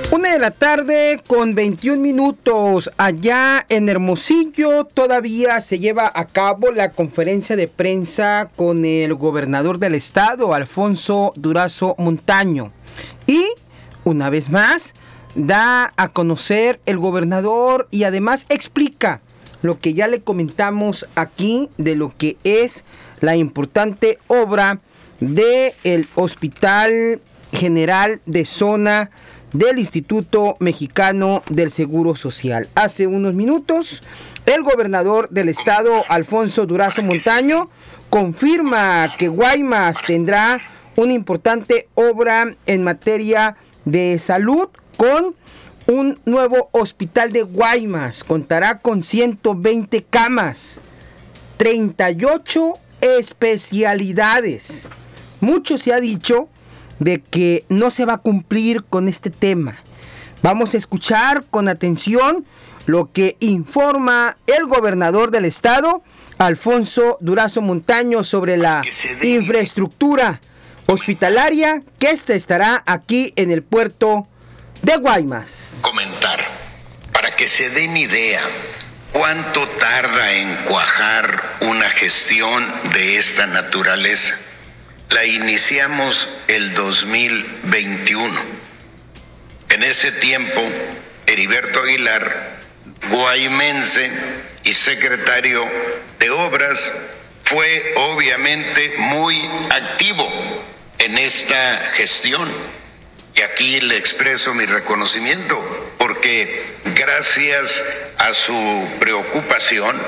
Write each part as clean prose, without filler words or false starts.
1:21 p.m. allá en Hermosillo todavía se lleva a cabo la conferencia de prensa con el gobernador del estado, Alfonso Durazo Montaño. Y una vez más da a conocer el gobernador y además explica lo que ya le comentamos aquí de lo que es la importante obra del Hospital General de Zona del Instituto Mexicano del Seguro Social. Hace unos minutos, el gobernador del estado, Alfonso Durazo Montaño, confirma que Guaymas tendrá una importante obra en materia de salud con un nuevo hospital de Guaymas. Contará con 120 camas, 38 especialidades. Mucho se ha dicho de que no se va a cumplir con este tema. Vamos a escuchar con atención lo que informa el gobernador del estado, Alfonso Durazo Montaño, sobre la infraestructura hospitalaria que estará aquí en el puerto de Guaymas. Comentar, para que se den idea cuánto tarda en cuajar una gestión de esta naturaleza. La iniciamos el 2021. En ese tiempo, Heriberto Aguilar, guaymense y secretario de Obras, fue obviamente muy activo en esta gestión. Y aquí le expreso mi reconocimiento, porque gracias a su preocupación,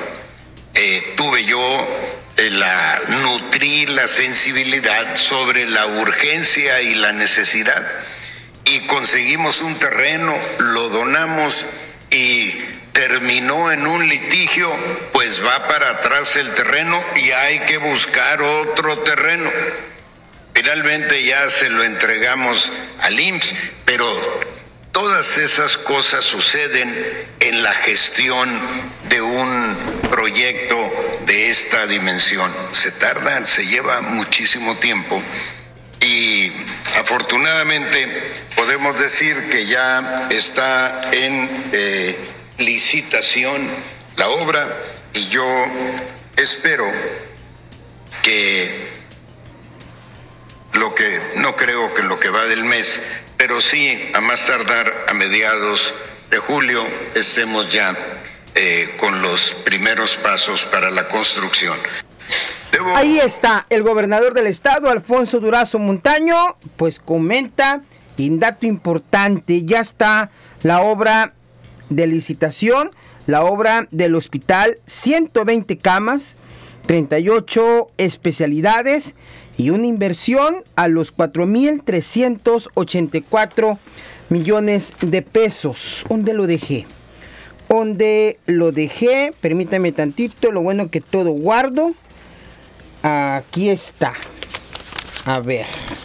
nutrí la sensibilidad sobre la urgencia y la necesidad, y conseguimos un terreno, lo donamos y terminó en un litigio, pues va para atrás el terreno y hay que buscar otro terreno. Finalmente ya se lo entregamos al IMSS, pero todas esas cosas suceden en la gestión de un proyecto de esta dimensión. Se tarda, se lleva muchísimo tiempo y afortunadamente podemos decir que ya está en licitación la obra, y yo espero que no creo que en lo que va del mes, pero sí a más tardar a mediados de julio estemos ya con los primeros pasos para la construcción. Ahí está el gobernador del estado, Alfonso Durazo Montaño, pues comenta, y un dato importante, ya está la obra de licitación, la obra del hospital, 120 camas, 38 especialidades y una inversión a los 4,384 millones de pesos. ¿Dónde lo dejé? Permítame tantito, lo bueno que todo guardo. Aquí está. A ver.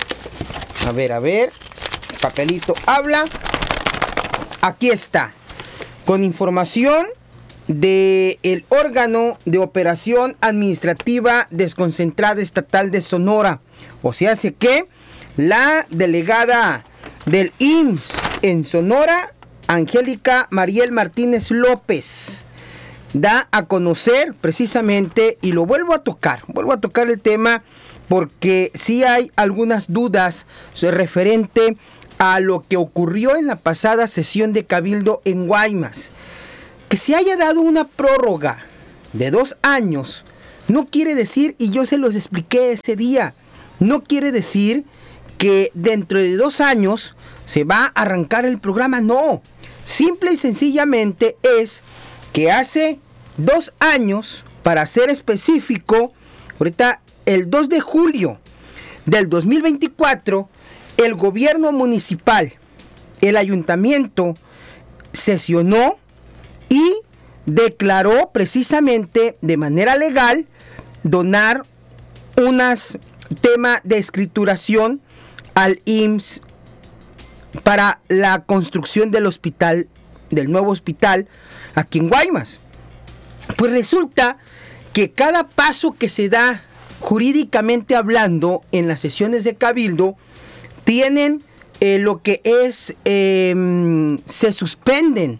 Papelito habla. Aquí está. Con información del órgano de operación administrativa desconcentrada estatal de Sonora. O sea, hace que la delegada del IMSS en Sonora, Angélica Mariel Martínez López, da a conocer precisamente, y lo vuelvo a tocar el tema porque sí hay algunas dudas referente a lo que ocurrió en la pasada sesión de Cabildo en Guaymas. Que se haya dado una prórroga de 2 años no quiere decir, y yo se los expliqué ese día, no quiere decir que dentro de 2 años se va a arrancar el programa. No, simple y sencillamente es que hace 2 años, para ser específico, ahorita el 2 de julio del 2024, el gobierno municipal, el ayuntamiento, sesionó y declaró precisamente de manera legal donar unas tema de escrituración al IMSS para la construcción del hospital, del nuevo hospital aquí en Guaymas. Pues resulta que cada paso que se da jurídicamente hablando en las sesiones de Cabildo tienen lo que es, se suspenden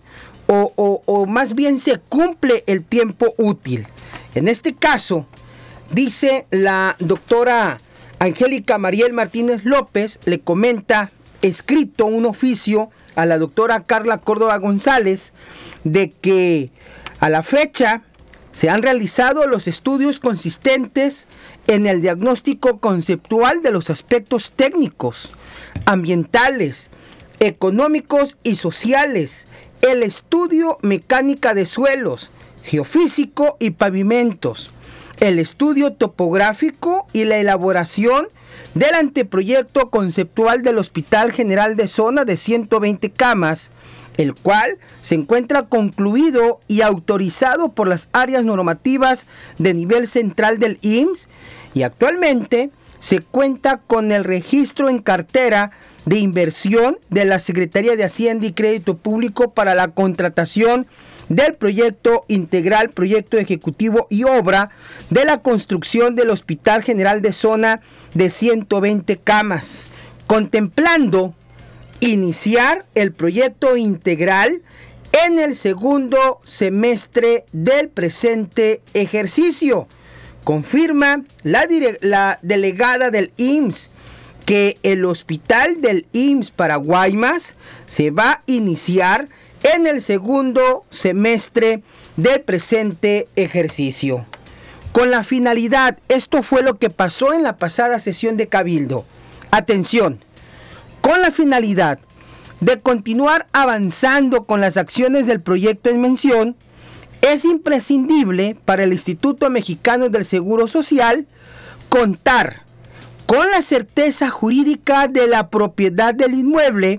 o más bien se cumple el tiempo útil. En este caso, dice la doctora Angélica Mariel Martínez López, le comenta escrito un oficio a la doctora Carla Córdoba González de que a la fecha se han realizado los estudios consistentes en el diagnóstico conceptual de los aspectos técnicos, ambientales, económicos y sociales, el estudio mecánica de suelos, geofísico y pavimentos, el estudio topográfico y la elaboración del anteproyecto conceptual del Hospital General de Zona de 120 camas, el cual se encuentra concluido y autorizado por las áreas normativas de nivel central del IMSS, y actualmente se cuenta con el registro en cartera de inversión de la Secretaría de Hacienda y Crédito Público para la contratación del proyecto integral, proyecto ejecutivo y obra de la construcción del Hospital General de Zona de 120 camas, contemplando iniciar el proyecto integral en el segundo semestre del presente ejercicio. Confirma la delegada del IMSS que el hospital del IMSS para Guaymas se va a iniciar en el segundo semestre del presente ejercicio. Con la finalidad, esto fue lo que pasó en la pasada sesión de Cabildo. Atención, con la finalidad de continuar avanzando con las acciones del proyecto en mención, es imprescindible para el Instituto Mexicano del Seguro Social contar con la certeza jurídica de la propiedad del inmueble,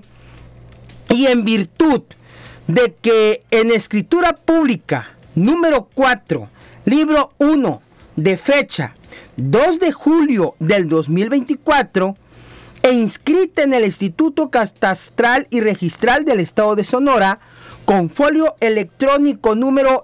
y en virtud de que en escritura pública número 4, libro 1, de fecha 2 de julio del 2024, e inscrita en el Instituto Catastral y Registral del Estado de Sonora, con folio electrónico número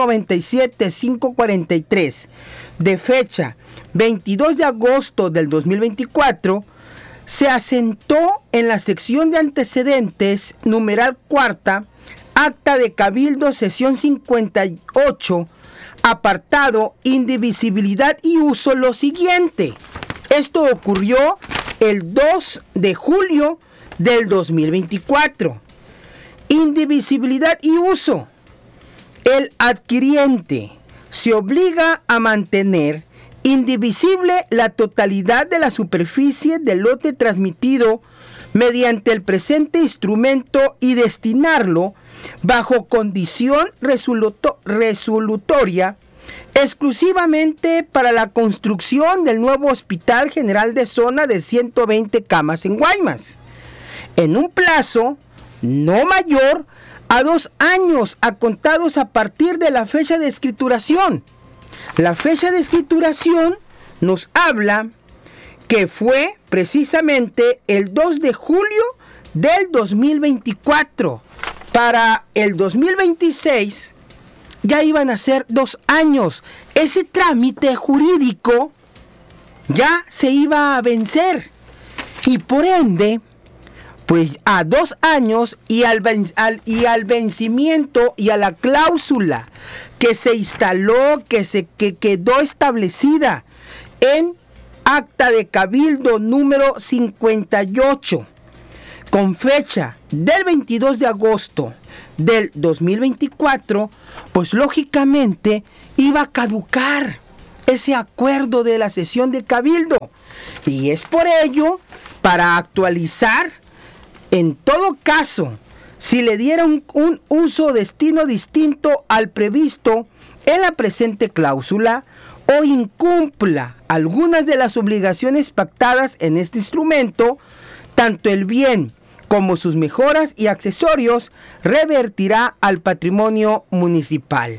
297-543, de fecha 22 de agosto del 2024, se asentó en la sección de antecedentes, numeral cuarta, acta de Cabildo, sesión 58, apartado indivisibilidad y uso, lo siguiente. Esto ocurrió el 2 de julio del 2024. Indivisibilidad y uso. El adquiriente se obliga a mantener indivisible la totalidad de la superficie del lote transmitido mediante el presente instrumento y destinarlo bajo condición resolutoria exclusivamente para la construcción del nuevo Hospital General de Zona de 120 camas en Guaymas, en un plazo no mayor a 2 años a contados a partir de la fecha de escrituración. La fecha de escrituración nos habla que fue precisamente el 2 de julio del 2024. Para el 2026 ya iban a ser 2 años. Ese trámite jurídico ya se iba a vencer. Y por ende, pues a 2 años y al vencimiento y a la cláusula que se instaló, que quedó establecida en acta de Cabildo número 58, con fecha del 22 de agosto del 2024, pues lógicamente iba a caducar ese acuerdo de la sesión de Cabildo. Y es por ello, para actualizar, en todo caso, si le dieron un uso o destino distinto al previsto en la presente cláusula, o incumpla algunas de las obligaciones pactadas en este instrumento, tanto el bien como sus mejoras y accesorios revertirá al patrimonio municipal.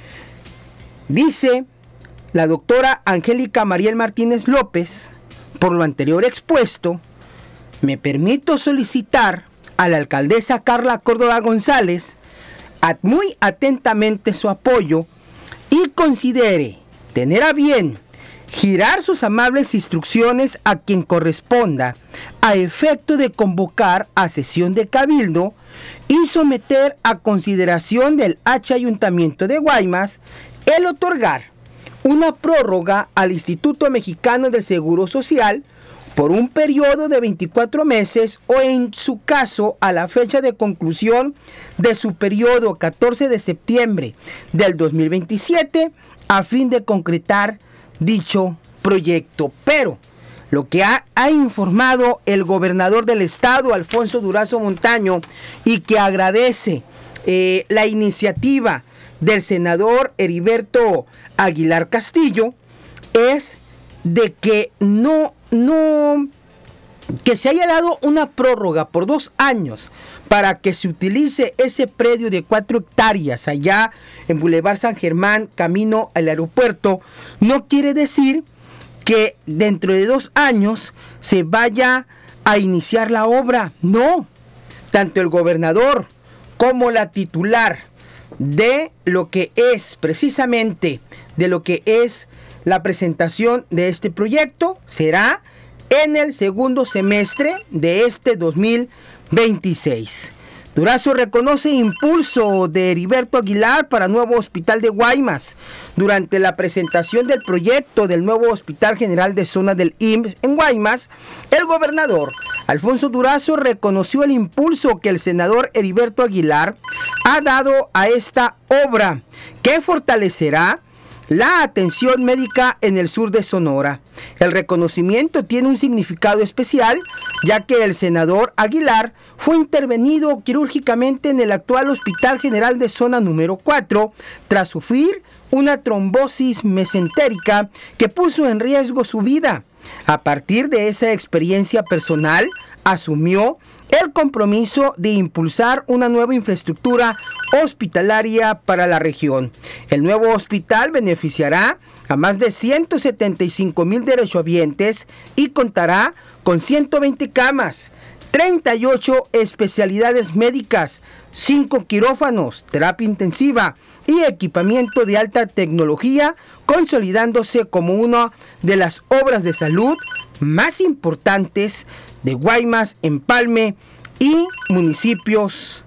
Dice la doctora Angélica Mariel Martínez López: por lo anterior expuesto, me permito solicitar a la alcaldesa Carla Córdoba González muy atentamente su apoyo y considere tener a bien girar sus amables instrucciones a quien corresponda a efecto de convocar a sesión de cabildo y someter a consideración del H. Ayuntamiento de Guaymas el otorgar una prórroga al Instituto Mexicano del Seguro Social por un periodo de 24 meses o en su caso a la fecha de conclusión de su periodo 14 de septiembre del 2027 a fin de concretar dicho proyecto. Pero lo que ha informado el gobernador del estado, Alfonso Durazo Montaño, y que agradece la iniciativa del senador Heriberto Aguilar Castillo, es de que que se haya dado una prórroga por 2 años para que se utilice ese predio de 4 hectáreas allá en Boulevard San Germán, camino al aeropuerto, no quiere decir que dentro de 2 años se vaya a iniciar la obra. No, tanto el gobernador como la titular de lo que es precisamente de lo que es la presentación de este proyecto será en el segundo semestre de este 2026. Durazo reconoce impulso de Heriberto Aguilar para nuevo hospital de Guaymas. Durante la presentación del proyecto del nuevo Hospital General de Zona del IMSS en Guaymas, el gobernador Alfonso Durazo reconoció el impulso que el senador Heriberto Aguilar ha dado a esta obra, que fortalecerá la atención médica en el sur de Sonora. El reconocimiento tiene un significado especial, ya que el senador Aguilar fue intervenido quirúrgicamente en el actual Hospital General de Zona número 4 tras sufrir una trombosis mesentérica que puso en riesgo su vida. A partir de esa experiencia personal, asumió el compromiso de impulsar una nueva infraestructura hospitalaria para la región. El nuevo hospital beneficiará a más de 175,000 derechohabientes y contará con 120 camas, 38 especialidades médicas, 5 quirófanos, terapia intensiva y equipamiento de alta tecnología, consolidándose como una de las obras de salud más importantes de Guaymas, Empalme y municipios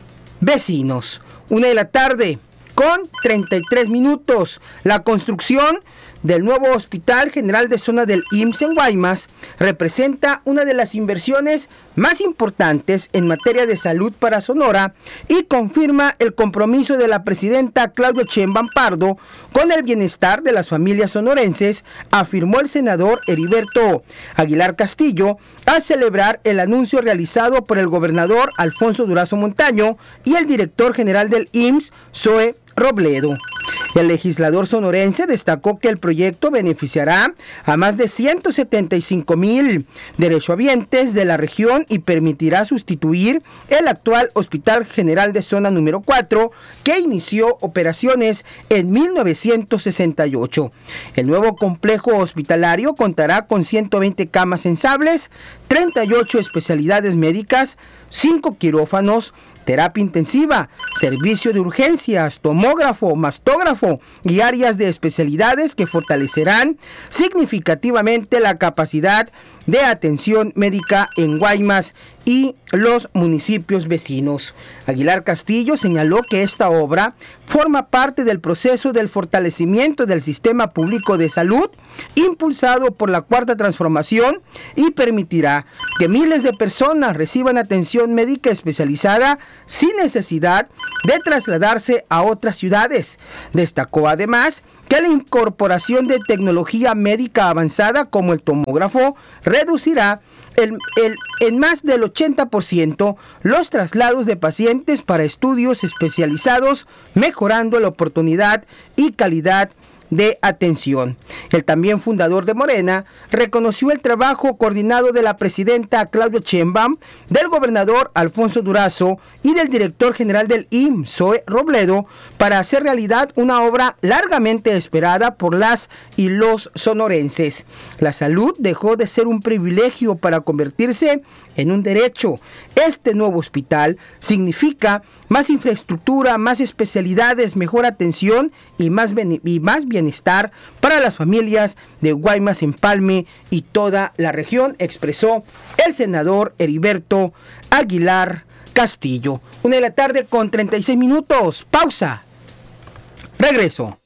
vecinos. 1:00 con 33 minutos. La construcción del nuevo Hospital General de Zona del IMSS en Guaymas representa una de las inversiones más importantes en materia de salud para Sonora y confirma el compromiso de la presidenta Claudia Sheinbaum Pardo con el bienestar de las familias sonorenses, afirmó el senador Heriberto Aguilar Castillo al celebrar el anuncio realizado por el gobernador Alfonso Durazo Montaño y el director general del IMSS, Zoe Robledo. El legislador sonorense destacó que el proyecto beneficiará a más de 175,000 derechohabientes de la región y permitirá sustituir el actual Hospital General de Zona número 4, que inició operaciones en 1968. El nuevo complejo hospitalario contará con 120 camas sensibles, 38 especialidades médicas, 5 quirófanos, terapia intensiva, servicio de urgencias, tomógrafo, mastógrafo y áreas de especialidades que fortalecerán significativamente la capacidad de atención médica en Guaymas y los municipios vecinos. Aguilar Castillo señaló que esta obra forma parte del proceso del fortalecimiento del sistema público de salud impulsado por la Cuarta Transformación y permitirá que miles de personas reciban atención médica especializada sin necesidad de trasladarse a otras ciudades. Destacó además que la incorporación de tecnología médica avanzada como el tomógrafo reducirá en más del 80% los traslados de pacientes para estudios especializados, mejorando la oportunidad y calidad de atención. El también fundador de Morena reconoció el trabajo coordinado de la presidenta Claudia Sheinbaum, del gobernador Alfonso Durazo y del director general del IMSS, Zoe Robledo, para hacer realidad una obra largamente esperada por las y los sonorenses. La salud dejó de ser un privilegio para convertirse en un derecho. Este nuevo hospital significa más infraestructura, más especialidades, mejor atención y más bienestar bienestar para las familias de Guaymas, Empalme y toda la región, expresó el senador Heriberto Aguilar Castillo. 1:36 p.m. Pausa. Regreso.